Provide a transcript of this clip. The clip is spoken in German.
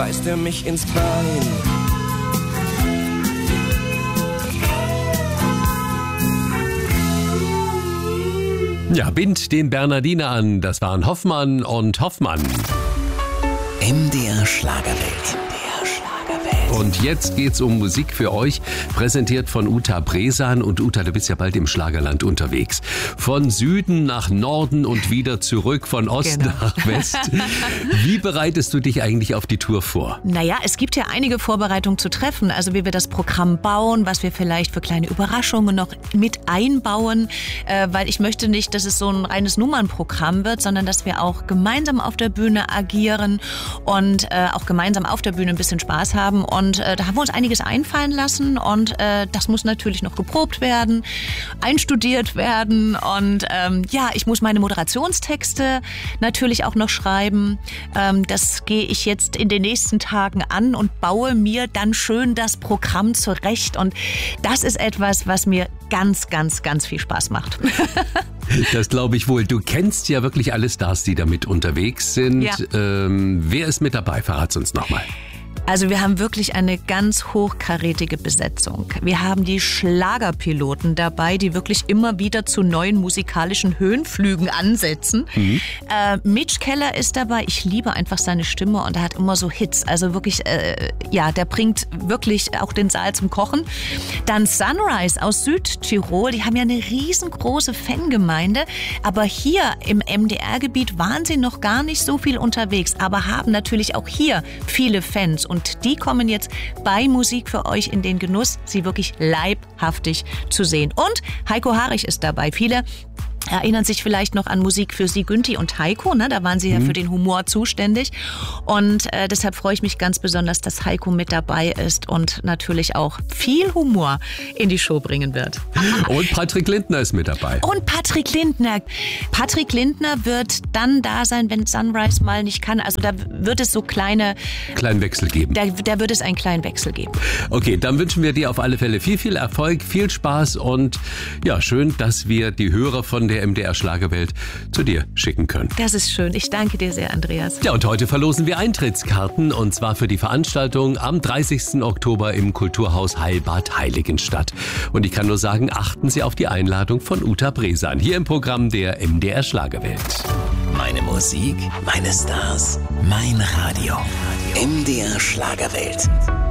beißt er mich ins Bein. Ja, bind den Bernardiner an. Das waren Hoffmann und Hoffmann. MDR Schlagerwelt. Und jetzt geht's um Musik für euch, präsentiert von Uta Bresan. Und Uta, du bist ja bald im Schlagerland unterwegs. Von Süden nach Norden und wieder zurück, von Osten nach West. Wie bereitest du dich eigentlich auf die Tour vor? Naja, es gibt ja einige Vorbereitungen zu treffen. Also wie wir das Programm bauen, was wir vielleicht für kleine Überraschungen noch mit einbauen. Weil ich möchte nicht, dass es so ein reines Nummernprogramm wird, sondern dass wir auch gemeinsam auf der Bühne agieren und auch gemeinsam auf der Bühne ein bisschen Spaß haben. Und da haben wir uns einiges einfallen lassen und das muss natürlich noch geprobt werden, einstudiert werden und ich muss meine Moderationstexte natürlich auch noch schreiben. Das gehe ich jetzt in den nächsten Tagen an und baue mir dann schön das Programm zurecht und das ist etwas, was mir ganz, ganz, ganz viel Spaß macht. Das glaube ich wohl. Du kennst ja wirklich alle Stars, die damit unterwegs sind. Ja. Wer ist mit dabei? Verrat's uns nochmal. Also wir haben wirklich eine ganz hochkarätige Besetzung. Wir haben die Schlagerpiloten dabei, die wirklich immer wieder zu neuen musikalischen Höhenflügen ansetzen. Mitch Keller ist dabei. Ich liebe einfach seine Stimme und er hat immer so Hits. Also wirklich, der bringt wirklich auch den Saal zum Kochen. Dann Sunrise aus Südtirol. Die haben ja eine riesengroße Fangemeinde. Aber hier im MDR-Gebiet waren sie noch gar nicht so viel unterwegs, aber haben natürlich auch hier viele Fans. Und die kommen jetzt bei Musik für euch in den Genuss, sie wirklich leibhaftig zu sehen. Und Heiko Harich ist dabei. Viele erinnern sich vielleicht noch an Musik für Sie, Günthi und Heiko, ne? Da waren sie ja für den Humor zuständig und deshalb freue ich mich ganz besonders, dass Heiko mit dabei ist und natürlich auch viel Humor in die Show bringen wird. Und Patrick Lindner ist mit dabei. Und Patrick Lindner. Patrick Lindner wird dann da sein, wenn Sunrise mal nicht kann. Also da wird es so kleinen Wechsel geben. Da wird es einen kleinen Wechsel geben. Okay, dann wünschen wir dir auf alle Fälle viel, viel Erfolg, viel Spaß und ja, schön, dass wir die Hörer von der MDR Schlagerwelt zu dir schicken können. Das ist schön. Ich danke dir sehr, Andreas. Ja, und heute verlosen wir Eintrittskarten und zwar für die Veranstaltung am 30. Oktober im Kulturhaus Heilbad Heiligenstadt. Und ich kann nur sagen, achten Sie auf die Einladung von Uta Bresan hier im Programm der MDR Schlagerwelt. Meine Musik, meine Stars, mein Radio. MDR Schlagerwelt.